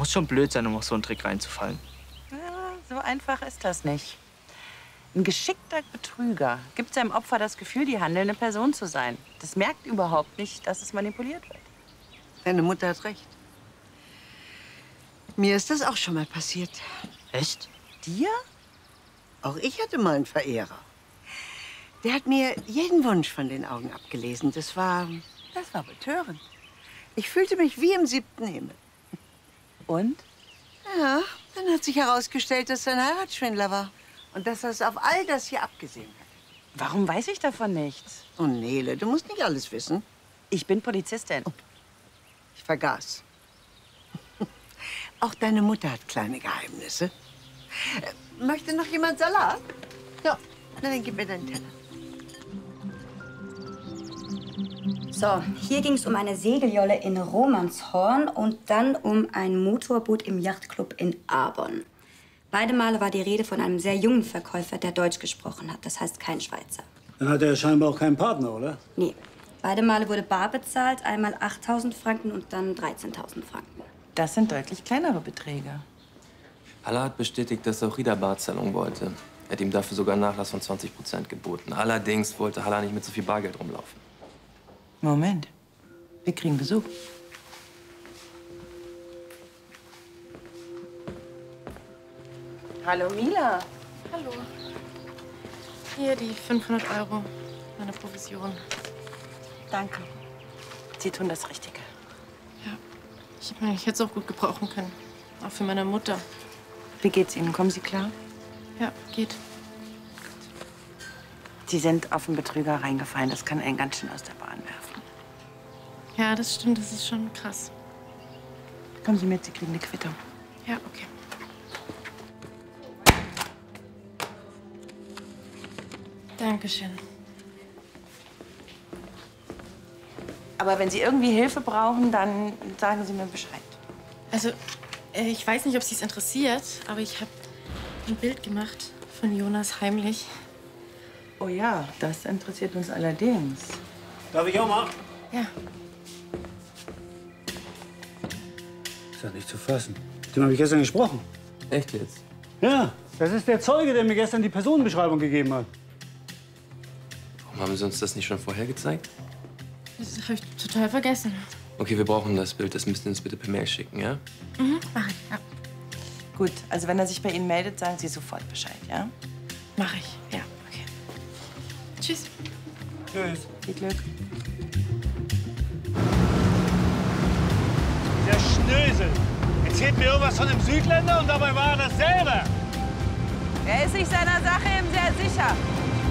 Muss schon blöd sein, um auf so einen Trick reinzufallen. Ja, so einfach ist das nicht. Ein geschickter Betrüger gibt seinem Opfer das Gefühl, die handelnde Person zu sein. Das merkt überhaupt nicht, dass es manipuliert wird. Deine Mutter hat recht. Mir ist das auch schon mal passiert. Echt? Dir? Auch ich hatte mal einen Verehrer. Der hat mir jeden Wunsch von den Augen abgelesen. Das war betörend. Ich fühlte mich wie im 7. Himmel. Und? Ja, dann hat sich herausgestellt, dass er ein Heiratsschwindler war. Und dass er es auf all das hier abgesehen hat. Warum weiß ich davon nichts? Oh, Nele, du musst nicht alles wissen. Ich bin Polizistin. Oh. Ich vergaß. Auch deine Mutter hat kleine Geheimnisse. Möchte noch jemand Salat? Ja, na, dann gib mir deinen Teller. So, hier ging es um eine Segeljolle in Romanshorn und dann um ein Motorboot im Yachtclub in Arbon. Beide Male war die Rede von einem sehr jungen Verkäufer, der Deutsch gesprochen hat. Das heißt kein Schweizer. Dann hat er scheinbar auch keinen Partner, oder? Nee. Beide Male wurde bar bezahlt, einmal 8.000 Franken und dann 13.000 Franken. Das sind deutlich kleinere Beträge. Haller hat bestätigt, dass er auch Rida Barzahlung wollte. Er hat ihm dafür sogar einen Nachlass von 20% geboten. Allerdings wollte Haller nicht mit so viel Bargeld rumlaufen. Moment. Wir kriegen Besuch. Hallo, Mila. Hallo. Hier die 500 €, meine Provision. Danke. Sie tun das Richtige. Ja, ich hätte es auch gut gebrauchen können. Auch für meine Mutter. Wie geht's Ihnen? Kommen Sie klar? Ja, geht. Sie sind auf einen Betrüger reingefallen. Das kann einen ganz schön aus der Bahn werfen. Ja, das stimmt. Das ist schon krass. Kommen Sie mit, Sie kriegen eine Quittung. Ja, okay. Dankeschön. Aber wenn Sie irgendwie Hilfe brauchen, dann sagen Sie mir Bescheid. Also, ich weiß nicht, ob Sie es interessiert, aber ich habe ein Bild gemacht von Jonas heimlich. Oh ja, das interessiert uns allerdings. Darf ich auch mal? Ja. Ist ja nicht zu fassen. Mit dem habe ich gestern gesprochen. Echt jetzt? Ja, das ist der Zeuge, der mir gestern die Personenbeschreibung gegeben hat. Warum haben Sie uns das nicht schon vorher gezeigt? Das habe ich total vergessen. Okay, wir brauchen das Bild. Das müsst ihr uns bitte per Mail schicken, ja? Mhm, mach ich, ja. Gut, also wenn er sich bei Ihnen meldet, sagen Sie sofort Bescheid, ja? Mach ich, ja, okay. Tschüss. Tschüss. Viel Glück. Der Schnösel erzählt mir irgendwas von einem Südländer und dabei war er dasselbe. Er ist sich seiner Sache eben sehr sicher.